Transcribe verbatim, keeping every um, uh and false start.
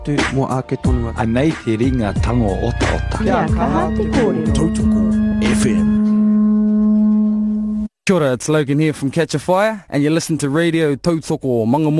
Te mua ake tonua. Anei te ringa tango ota ota. Kia kaha te kōrero. Tautoko F M. Kia ora, it's Logan here from Catch a Fire, and you listen to Radio Tautoko Mangamu.